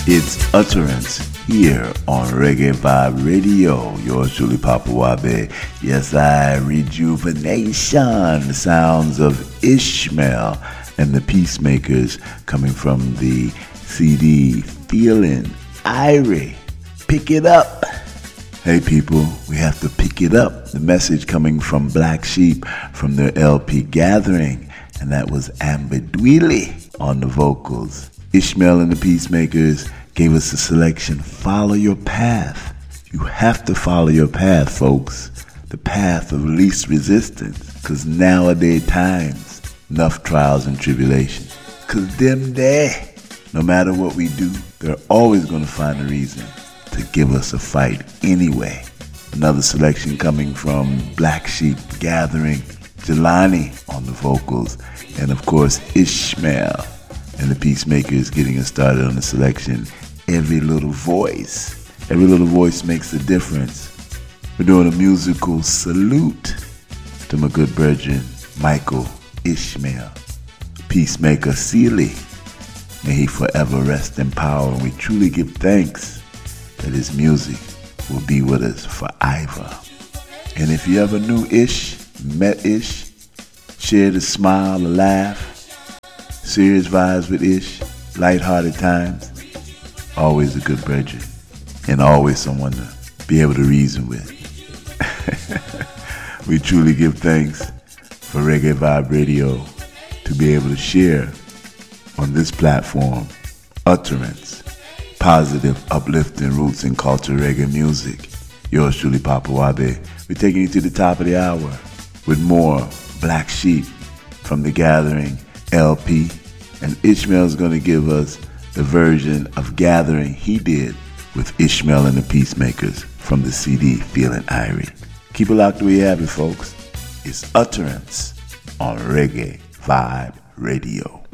It's Utterance here on Reggae Vibe Radio. Yours truly, Papa Wabe. Yes, I Rejuvenation. The sounds of Ishmael and the Peacemakers coming from the CD Feeling Irie. Pick it up. Hey people, we have to pick it up. The message coming from Black Sheep from their LP Gathering, and that was Amber Dwelly on the vocals. Ishmael and the Peacemakers gave us a selection, Follow Your Path. You have to follow your path, folks. The path of least resistance. Because nowadays times, enough trials and tribulations. Because them there, no matter what we do, they're always going to find a reason to give us a fight anyway. Another selection coming from Black Sheep Gathering, Jelani on the vocals, and of course Ishmael and the Peacemakers getting us started on the selection, Every Little Voice. Every little voice makes a difference. We're doing a musical salute to my good brethren, Michael Ishmael, Peacemaker Sealy. May he forever rest in power, and we truly give thanks that his music will be with us forever. And if you ever knew Ish, met Ish, shared a smile, a laugh, serious vibes with Ish, lighthearted times, always a good brethren, and always someone to be able to reason with. We truly give thanks for Reggae Vibe Radio to be able to share on this platform, Utterance, positive, uplifting roots in culture reggae music. Yours truly, Papa Wabe. We're taking you to the top of the hour with more Black Sheep from the Gathering LP. And Ishmael's going to give us the version of Gathering he did with Ishmael and the Peacemakers from the CD Feeling Irie. Keep it locked the way you have it, folks. It's Utterance on Reggae Vibe Radio.